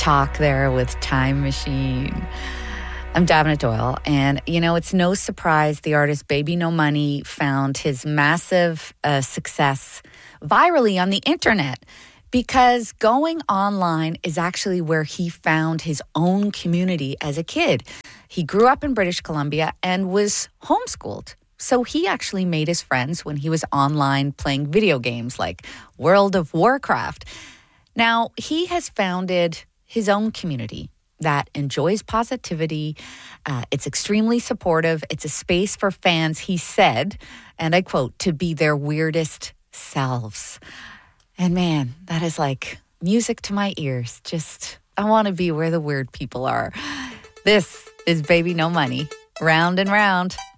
talk there with Time Machine. I'm Davina Doyle, and it's no surprise the artist Baby No Money found his massive success virally on the internet, because going online is actually where he found his own community as a kid. He grew up in British Columbia and was homeschooled. So he actually made his friends when he was online playing video games like World of Warcraft. Now, he has founded his own community that enjoys positivity. It's extremely supportive. It's a space for fans, he said, and I quote, to be their weirdest selves. And man, that is like music to my ears. I want to be where the weird people are. This is Baby No Money, Round and Round.